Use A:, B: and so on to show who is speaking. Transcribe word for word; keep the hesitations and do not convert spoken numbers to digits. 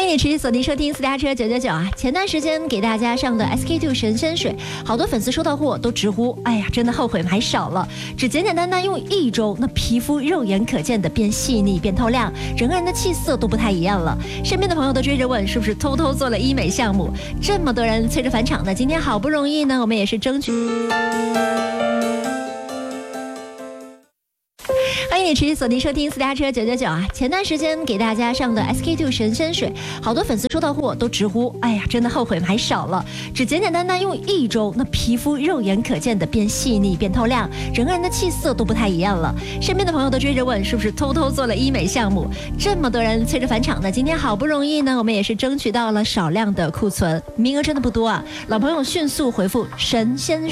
A: 欢迎你持续锁定收听私家车九九九啊！前段时间给大家上的 S K two 神仙水，好多粉丝收到货都直呼：哎呀，真的后悔买少了。只简简单单用一周，那皮肤肉眼可见的变细腻、变透亮，整个人的气色都不太一样了。身边的朋友都追着问，是不是偷偷做了医美项目？这么多人催着返场呢，今天好不容易呢，我们也是争取。欢迎你持续锁定收听私家车九九九啊！前段时间给大家上的 S K two 神仙水，好多粉丝收到货都直呼：哎呀，真的后悔买少了。只简简单单用一周，那皮肤肉眼可见的变细腻、变透亮，整个人的气色都不太一样了。身边的朋友都追着问，是不是偷偷做了医美项目？这么多人催着返场呢，今天好不容易呢，我们也是争取到了少量的库存，名额真的不多啊！老朋友迅速回复神仙水。